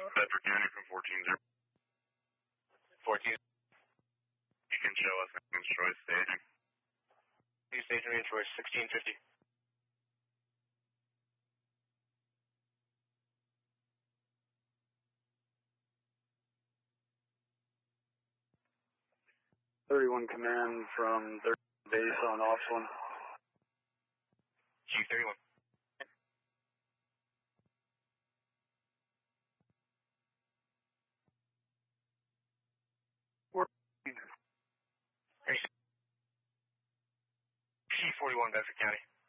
Bedford County from 14-0. 14. You can show us in Troy staging. New staging range for 1650. Command from 30 base on ops 1. G31. G41, Bedford County.